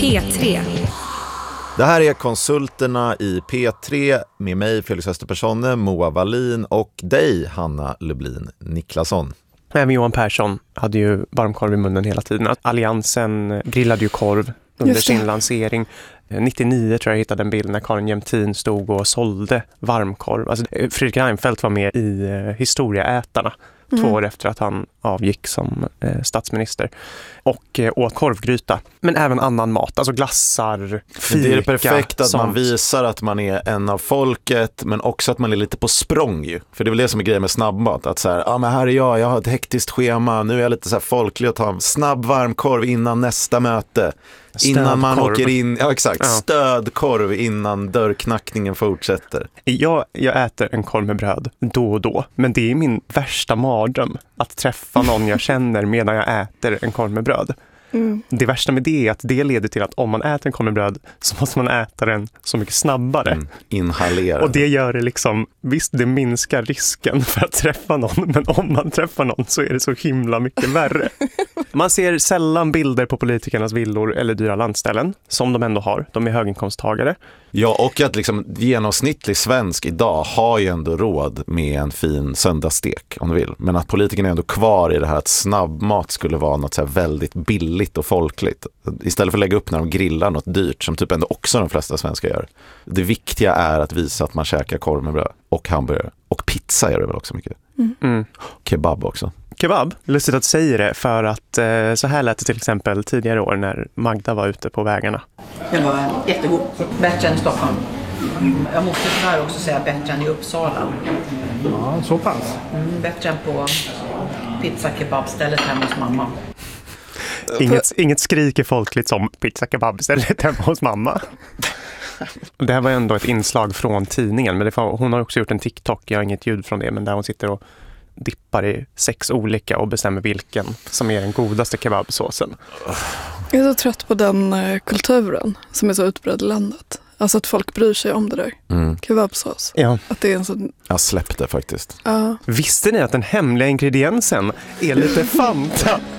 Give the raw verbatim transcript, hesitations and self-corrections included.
P tre. Det här är Konsulterna i P tre med mig, Felix Österpersonne, Moa Wallin och dig, Hanna Lublin Niklasson. Även Johan Persson hade ju varmkorv i munnen hela tiden. Alliansen grillade ju korv under sin lansering. nittionio tror jag hittade en bild när Karin Jämtin stod och sålde varmkorv. Alltså, Fredrik Reinfeldt var med i eh, Historieätarna mm. två år efter att han avgick som eh, statsminister. Och eh, åt korvgryta. Men även annan mat, alltså glassar, fika. Det är det perfekt att sånt. Man visar att man är en av folket, men också att man är lite på språng ju. För det är väl det som är grejen med snabbmat. Att så här, ja ah, men här är jag, jag har ett hektiskt schema. Nu är jag lite så här folklig och tar en snabb varmkorv innan nästa möte. Innan man åker in, ja exakt, ja. Stödkorv innan dörrknackningen fortsätter. Jag, jag äter en korv med bröd då och då, men det är min värsta mardröm att träffa någon jag känner medan jag äter en korv med bröd. Mm. Det värsta med det är att det leder till att om man äter en korv med bröd så måste man äta den så mycket snabbare. Mm. Inhalera. Och det gör det liksom, visst det minskar risken för att träffa någon, men om man träffar någon så är det så himla mycket värre. Man ser sällan bilder på politikernas villor eller dyra landställen, som de ändå har. De är höginkomsttagare. Ja, och att liksom genomsnittlig svensk idag har ju ändå råd med en fin söndagsstek om du vill. Men att politikerna är ändå kvar i det här att snabbmat skulle vara något så här väldigt billigt och folkligt. Istället för att lägga upp när de grillar något dyrt som typ ändå också de flesta svenskar gör. Det viktiga är att visa att man käkar korv med bröd och hamburgare. Och pizza gör det väl också mycket. Mm. Mm. Kebab också. Kebab, lustigt att säga det, för att eh, så här lät det till exempel tidigare år när Magda var ute på vägarna. Den var jättegod, bättre än i Stockholm. Jag måste tyvärr också säga bättre än i Uppsala. Ja, så pass. Mm, bättre än på pizza kebabstället hemma hos mamma. Inget, inget skriker folkligt som pizza kebabstället hemma hos mamma. Det här var ändå ett inslag från tidningen, men det var, hon har också gjort en TikTok, jag har inget ljud från det, men där hon sitter och dippar i sex olika och bestämmer vilken som är den godaste kebabsåsen. Jag är så trött på den uh, kulturen som är så utbredd i landet. Alltså att folk bryr sig om det där. Mm. Kebabsås. Ja. Att det är en sån... Jag släppte faktiskt. Uh. Visste ni att den hemliga ingrediensen är lite Fanta?